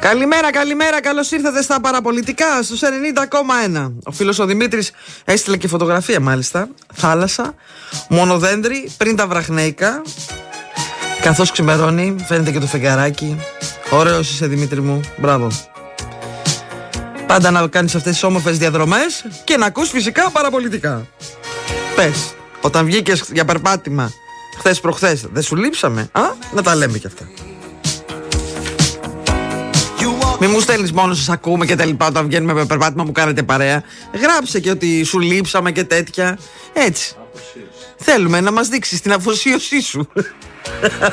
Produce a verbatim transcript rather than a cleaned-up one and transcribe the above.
Καλημέρα, καλημέρα, καλώς ήρθατε στα παραπολιτικά στους ενενήντα κόμμα ένα. Ο φίλος ο Δημήτρης έστειλε και φωτογραφία μάλιστα. Θάλασσα, μονοδέντρι, πριν τα βραχνέικα. Καθώς ξημερώνει, φαίνεται και το φεγγαράκι. Ωραίος είσαι, Δημήτρη μου, μπράβο. Πάντα να κάνεις αυτές τις όμορφες διαδρομές και να ακούς φυσικά παραπολιτικά. Πες, όταν βγήκες για περπάτημα χθες προχθές, δεν σου λείψαμε? Α, να τα λέμε κι αυτά. Μη μου στέλνεις μόνο σας ακούμε και τα λοιπά. Όταν βγαίνουμε με περπάτημα μου κάνετε παρέα. Γράψε και ότι σου λείψαμε και τέτοια. Έτσι. Θέλουμε να μας δείξεις την αφοσίωσή σου.